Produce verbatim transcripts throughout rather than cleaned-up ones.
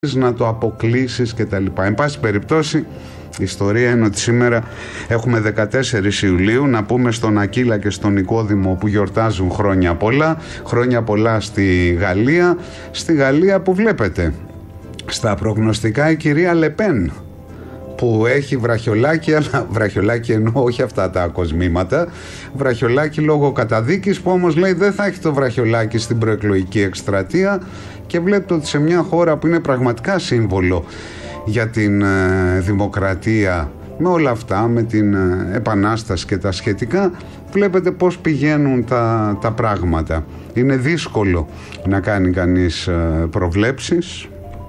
να το αποκλείσεις και τα λοιπά. Εν πάση περιπτώσει, η ιστορία είναι ότι σήμερα έχουμε δεκατέσσερις Ιουλίου, να πούμε στον Ακύλα και στον Νικόδημο που γιορτάζουν χρόνια πολλά, χρόνια πολλά στη Γαλλία, στη Γαλλία που βλέπετε στα προγνωστικά η κυρία Λεπέν, που έχει βραχιολάκι, αλλά βραχιολάκι εννοώ όχι αυτά τα κοσμήματα, βραχιολάκι λόγω καταδίκης, που όμως λέει δεν θα έχει το βραχιολάκι στην προεκλογική εκστρατεία, και βλέπετε ότι σε μια χώρα που είναι πραγματικά σύμβολο για την ε, δημοκρατία, με όλα αυτά, με την ε, επανάσταση και τα σχετικά, βλέπετε πώς πηγαίνουν τα, τα πράγματα. Είναι δύσκολο να κάνει κανείς ε, προβλέψεις.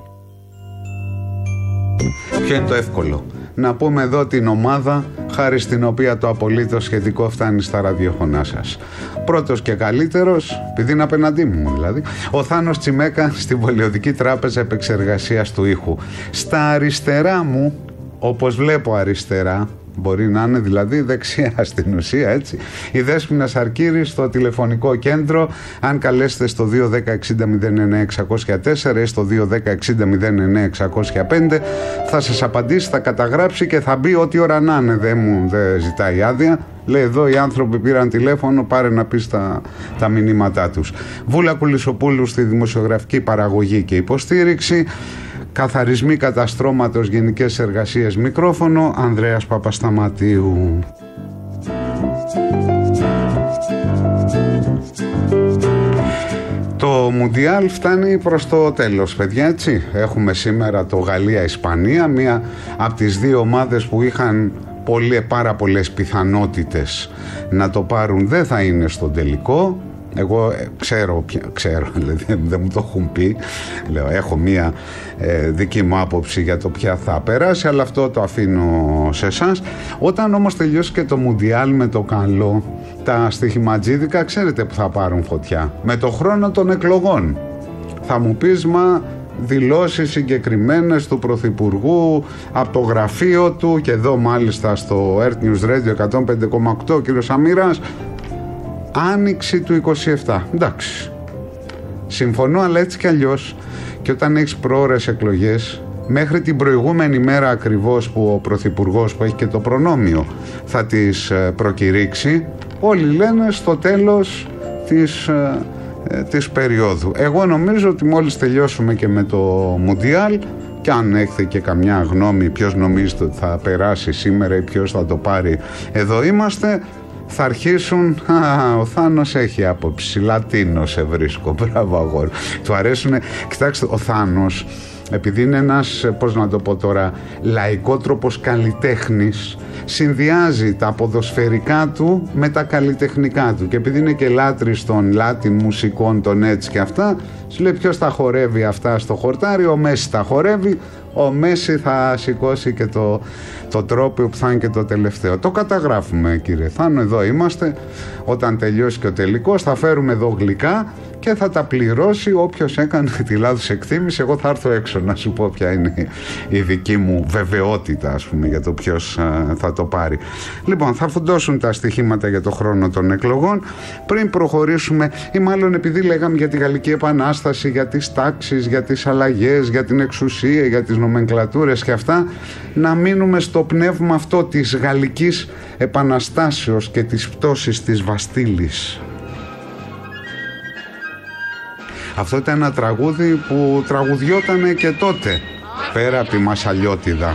Ποιο είναι το εύκολο? Να πούμε εδώ την ομάδα χάρη στην οποία το απολύτως σχετικό φτάνει στα ραδιοφωνά σας. Πρώτος και καλύτερος, επειδή είναι απέναντί μου δηλαδή, ο Θάνος Τσιμέκα στην Πολιοδική Τράπεζα Επεξεργασίας του Ήχου. Στα αριστερά μου, όπως βλέπω αριστερά, μπορεί να είναι δηλαδή δεξιά στην ουσία, έτσι, η Δέσποινα Σαρκύρη στο τηλεφωνικό κέντρο. Αν καλέσετε στο δύο ένα μηδέν εξήντα μηδέν εννέα εξακόσια τέσσερα ή στο δύο ένα εξήντα μηδέν εννέα εξακόσια πέντε, θα σας απαντήσει, θα καταγράψει και θα μπει ό,τι ώρα να είναι. Δεν μου δεν ζητάει άδεια. Λέει εδώ οι άνθρωποι πήραν τηλέφωνο, πάρε να πεις τα, τα μηνύματά τους. Βούλα Κουλισοπούλου στη δημοσιογραφική παραγωγή και υποστήριξη. Καθαρισμοί καταστρώματος, γενικές εργασίες, μικρόφωνο, Ανδρέας Παπασταματίου. Το Μουντιάλ φτάνει προς το τέλος, παιδιά, έτσι. Έχουμε σήμερα το Γαλλία-Ισπανία, μία από τις δύο ομάδες που είχαν πολλές, πάρα πολλές πιθανότητες να το πάρουν, δεν θα είναι στον τελικό. Εγώ ε, ξέρω, ξέρω δηλαδή, δεν μου το έχουν πει, λέω, έχω μία ε, δική μου άποψη για το ποια θα περάσει, αλλά αυτό το αφήνω σε εσάς. Όταν όμως τελειώσει και το Μουντιάλ με το καλό, τα στοιχηματζίδικα ξέρετε που θα πάρουν φωτιά? Με το χρόνο των εκλογών. Θα μου πεις, μα δηλώσεις συγκεκριμένες του Πρωθυπουργού από το γραφείο του, και εδώ μάλιστα στο Earth News Radio εκατόν πέντε κόμμα οκτώ, ο κύριος Αμύρας, Άνοιξη του είκοσι επτά. Εντάξει, συμφωνώ, αλλά έτσι κι αλλιώς, και όταν έχεις προώρες εκλογές, μέχρι την προηγούμενη μέρα ακριβώς που ο Πρωθυπουργός, που έχει και το προνόμιο, θα τις προκηρύξει, όλοι λένε στο τέλος της, της περίοδου. Εγώ νομίζω ότι μόλις τελειώσουμε και με το Μουντιάλ, και αν έχετε και καμιά γνώμη ποιος νομίζετε ότι θα περάσει σήμερα ή ποιος θα το πάρει, εδώ είμαστε. Θα αρχίσουν, α, ο Θάνος έχει άποψη, Λατίνο σε βρίσκω, μπράβο αγόρι, του αρέσουνε. Κοιτάξτε, ο Θάνος, επειδή είναι ένας, πώς να το πω τώρα, λαϊκότροπος καλλιτέχνης, συνδυάζει τα ποδοσφαιρικά του με τα καλλιτεχνικά του, και επειδή είναι και λάτρης των Latin μουσικών, των έτσι και αυτά, σου λέει ποιος τα χορεύει αυτά στο χορτάρι? Ο Μέση τα χορεύει. Ο Μέση θα σηκώσει και το, το τρόπο που θα είναι και το τελευταίο. Το καταγράφουμε, κύριε Θάνο, εδώ είμαστε. Όταν τελειώσει και ο τελικός θα φέρουμε εδώ γλυκά και θα τα πληρώσει όποιος έκανε τη λάθος εκτίμηση. Εγώ θα έρθω έξω να σου πω ποια είναι η δική μου βεβαιότητα, ας πούμε, για το ποιος α, θα το πάρει. Λοιπόν, θα φουντώσουν τα στοιχήματα για το χρόνο των εκλογών. Πριν προχωρήσουμε, ή μάλλον επειδή λέγαμε για τη Γαλλική Επανάσταση, για τις τάξεις, για τις αλλαγές, για την εξουσία, για τις νομενκλατούρες και αυτά, να μείνουμε στο πνεύμα αυτό της Γαλλικής Επαναστάσεως και της πτώσης της Βαστίλης. Αυτό ήταν ένα τραγούδι που τραγουδιότανε και τότε, πέρα από τη Μασαλιώτιδα.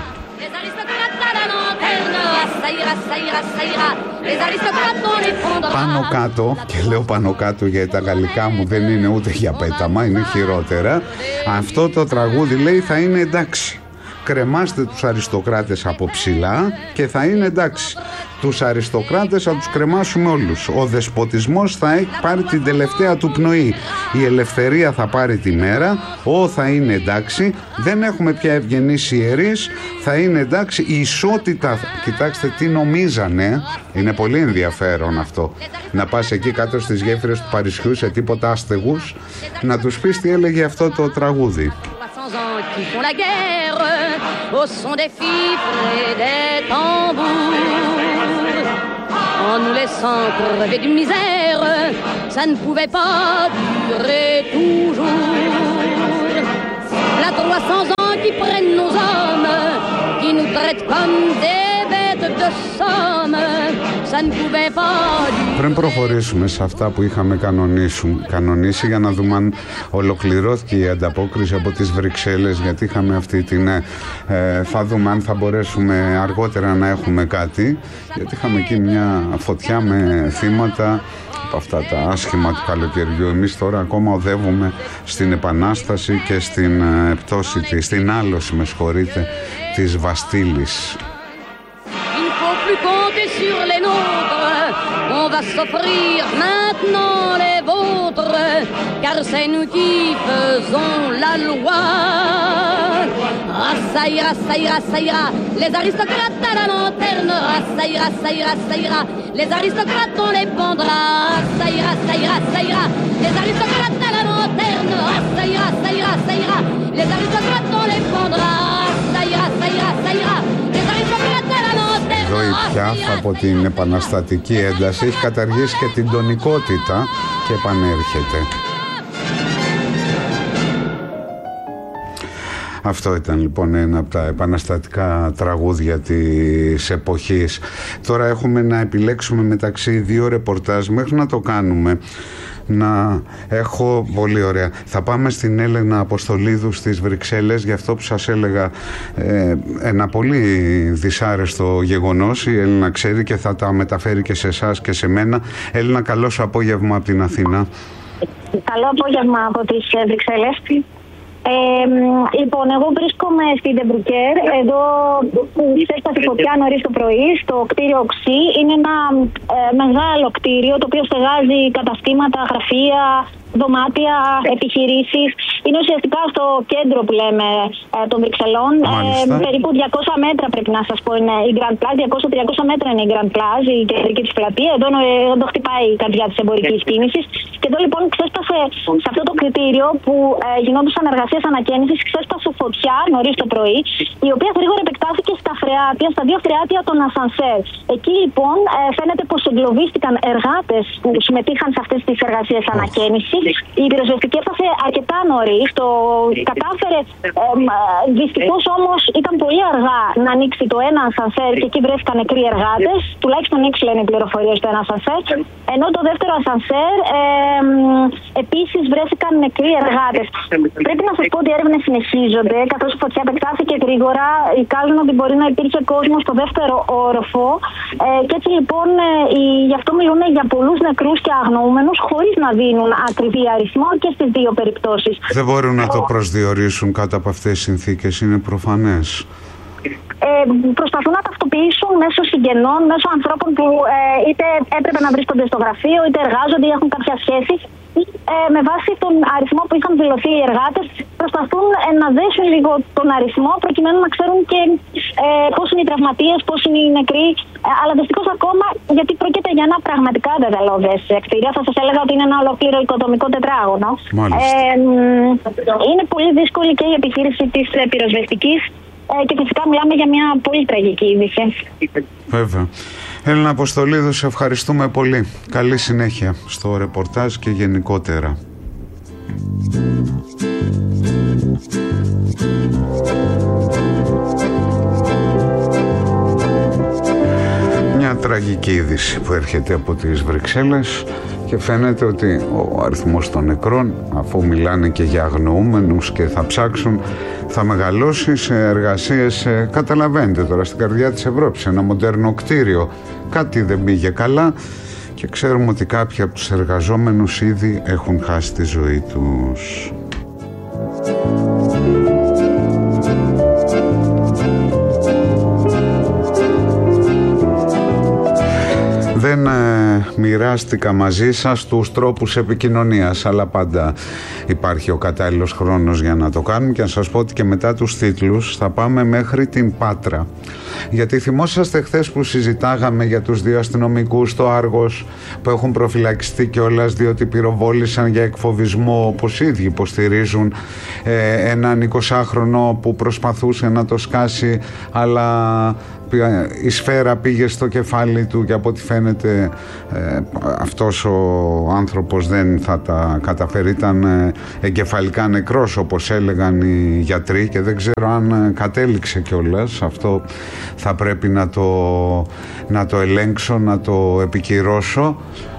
Πάνω κάτω, και λέω πάνω κάτω γιατί τα γαλλικά μου δεν είναι ούτε για πέταμα, είναι χειρότερα. Αυτό το τραγούδι λέει θα είναι εντάξει. Κρεμάστε τους αριστοκράτες από ψηλά και θα είναι εντάξει. Τους αριστοκράτες θα τους κρεμάσουμε όλους. Ο δεσποτισμός θα έχει πάρει την τελευταία του πνοή. Η ελευθερία θα πάρει τη μέρα. Ό, θα είναι εντάξει. Δεν έχουμε πια ευγενείς ιερείς. Θα είναι εντάξει. Η ισότητα, κοιτάξτε τι νομίζανε. Είναι πολύ ενδιαφέρον αυτό. Να πας εκεί κάτω στις γέφυρες του Παρισιού σε τίποτα άστεγους, να τους πεις τι έλεγε αυτό το τραγούδι. Qui font la guerre au son des fifres et des tambours, en nous laissant crever de misère, ça ne pouvait pas durer toujours. La rois sans ans qui prennent nos hommes, qui nous traitent comme des bêtes de somme. Ça ne pouvait pas durer. Πριν προχωρήσουμε σε αυτά που είχαμε κανονίσει για να δούμε αν ολοκληρώθηκε η ανταπόκριση από τις Βρυξέλλες, γιατί είχαμε αυτή την ε, θα δούμε αν θα μπορέσουμε αργότερα να έχουμε κάτι, γιατί είχαμε εκεί μια φωτιά με θύματα από αυτά τα άσχημα του καλοκαιριού. Εμείς τώρα ακόμα οδεύουμε στην επανάσταση και στην ε, πτώση της, στην άλωση, με συγχωρείτε, της Βαστίλης. Sur les nôtres, on va s'offrir maintenant les vôtres, car c'est nous qui faisons la loi. Ah, ça ira, ça ira, ça ira, les aristocrates à la lanterne. Ah, ça ira, ça ira, ça ira, les aristocrates on les pendra. Ah, ça ira, ça ira, ça ira, les aristocrates à la lanterne. Ah, ça ira, ça ira, ça ira, les aristocrates on les pendra. Ah, ça ira, ça ira, ça ira, les aristocrates à la lanterne. Εδώ η Πιάφ από την επαναστατική ένταση έχει καταργήσει και την τονικότητα και επανέρχεται. Αυτό ήταν λοιπόν ένα από τα επαναστατικά τραγούδια της εποχής. Τώρα έχουμε να επιλέξουμε μεταξύ δύο ρεπορτάζ. Μέχρι να το κάνουμε, να έχω πολύ ωραία. Θα πάμε στην Έλενα Αποστολίδου στις Βρυξέλλες, για αυτό που σας έλεγα, ε, ένα πολύ δυσάρεστο γεγονός. Η Έλενα ξέρει και θα τα μεταφέρει και σε εσάς και σε μένα. Έλενα, καλό σου απόγευμα από την Αθήνα. Καλό απόγευμα από τις Βρυξέλλες. Ε, λοιπόν, εγώ βρίσκομαι στην Ντεμπρουκέρ, εδώ που ξέσπασε φωτιά νωρίς το πρωί, στο κτίριο Οξύ. Είναι ένα ε, μεγάλο κτίριο, το οποίο στεγάζει καταστήματα, γραφεία, δωμάτια, επιχειρήσεις. Είναι ουσιαστικά στο κέντρο που λέμε ε, των Βρυξελών. Ε, περίπου διακόσια μέτρα πρέπει να σας πω είναι η Grand Place, διακόσια με τριακόσια μέτρα είναι η Grand Place, η κεντρική της πλατεία. Εδώ, ε, εδώ χτυπάει η καρδιά της εμπορικής κίνησης. Και εδώ λοιπόν ξέσπασε σε αυτό το κτίριο που ε, γινόντουσαν εργασίες ανακαίνησης, ξέσπασε φωτιά νωρίς το πρωί, η οποία γρήγορα επεκτάθηκε στα φρεάτια, στα δύο φρεάτια των ασανσέρ. Εκεί λοιπόν ε, φαίνεται πως εγκλωβίστηκαν εργάτες που συμμετείχαν σε αυτές τις εργασίες ανακαίνησης. Η πυροσβεστική έφτασε αρκετά νωρίς, το κατάφερε, ε, δυστυχώς όμως ήταν πολύ αργά να ανοίξει το ένα ασανσέρ και εκεί βρέθηκαν νεκροί εργάτες, τουλάχιστον έξι λένε οι πληροφορίες στο ένα ασανσέρ, ενώ το δεύτερο ασανσέρ ε, επίσης βρέθηκαν νεκροί εργάτες. Πρέπει να σας πω ότι οι έρευνες συνεχίζονται, καθώς η φωτιά επεκτάθηκε γρήγορα. Εικάζουν ότι μπορεί να υπήρχε κόσμο στο δεύτερο όροφο. Ε, και έτσι λοιπόν, ε, οι, γι' αυτό μιλούν για πολλούς νεκρούς και αγνοούμενους, χωρίς να δίνουν ακριβή αριθμό και στις δύο περιπτώσεις. Δεν μπορούν να το προσδιορίσουν κάτω από αυτές τις συνθήκες, είναι προφανές. Ε, προσπαθούν να ταυτοποιήσουν μέσω συγγενών, μέσω ανθρώπων που ε, είτε έπρεπε να βρίσκονται στο γραφείο, είτε εργάζονται ή έχουν κάποια σχέση. Ε, με βάση τον αριθμό που είχαν δηλωθεί οι εργάτες, προσπαθούν ε, να δέσουν λίγο τον αριθμό προκειμένου να ξέρουν και ε, πώς είναι οι τραυματίες, πώς είναι οι νεκροί. Ε, αλλά δυστυχώς ακόμα, γιατί πρόκειται για ένα πραγματικά δεδαλώδες κτίριο, θα σας έλεγα ότι είναι ένα ολόκληρο οικοδομικό τετράγωνο. Ε, είναι πολύ δύσκολη και η επιχείρηση της ε, πυροσβεστικής. Ε, και φυσικά μιλάμε για μια πολύ τραγική είδηση. Βέβαια. Έλενα Αποστολίδου, σε ευχαριστούμε πολύ. Καλή συνέχεια στο ρεπορτάζ και γενικότερα. Μια τραγική είδηση που έρχεται από τις Βρυξέλλες και φαίνεται ότι ο αριθμός των νεκρών, αφού μιλάνε και για αγνοούμενους και θα ψάξουν, θα μεγαλώσει σε εργασίες, καταλαβαίνετε τώρα, στην καρδιά της Ευρώπης, ένα μοντέρνο κτίριο. Κάτι δεν πήγε καλά και ξέρουμε ότι κάποιοι από τους εργαζόμενους ήδη έχουν χάσει τη ζωή τους. Δεν ε, μοιράστηκα μαζί σας τους τρόπους επικοινωνίας, αλλά πάντα υπάρχει ο κατάλληλος χρόνος για να το κάνουμε, και να σας πω ότι και μετά τους τίτλους θα πάμε μέχρι την Πάτρα. Γιατί θυμόσαστε χθες που συζητάγαμε για τους δύο αστυνομικούς στο Άργος που έχουν προφυλακιστεί κιόλας διότι πυροβόλησαν για εκφοβισμό, όπως οι ίδιοι υποστηρίζουν, ε, έναν εικοσάχρονο που προσπαθούσε να το σκάσει, αλλά η σφαίρα πήγε στο κεφάλι του και από ό,τι φαίνεται ε, αυτός ο άνθρωπος δεν θα τα καταφέρει. Ήταν ε, εγκεφαλικά νεκρός, όπως έλεγαν οι γιατροί, και δεν ξέρω αν κατέληξε κιόλας. Αυτό θα πρέπει να το, να το ελέγξω, να το επικυρώσω.